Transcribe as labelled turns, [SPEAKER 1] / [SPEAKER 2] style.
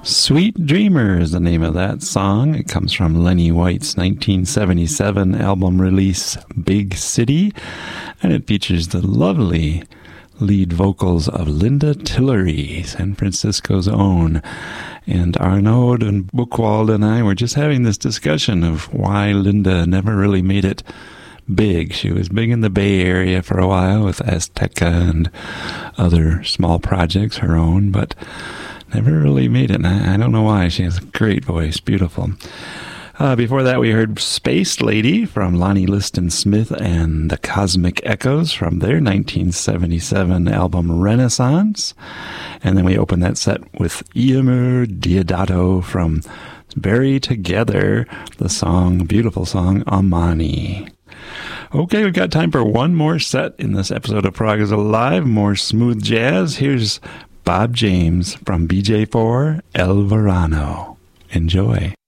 [SPEAKER 1] Sweet Dreamer is the name of that song. It comes from Lenny White's 1977 album release, Big City, and it features the lovely lead vocals of Linda Tillery, San Francisco's own. And Arnaud and Buchwald and I were just having this discussion of why Linda never really made it big. She was big in the Bay Area for a while with Azteca and other small projects, her own, but never really made it. And I don't know why. She has a great voice. Beautiful. Before that, we heard Space Lady from Lonnie Liston Smith and the Cosmic Echoes from their 1977 album Renaissance. And then we opened that set with Eamur Deodato from Bury Together, the song, beautiful song, Amani. Okay, we've got time for one more set in this episode of Prague is Alive, more smooth jazz. Here's Bob James from BJ4, El Verano. Enjoy.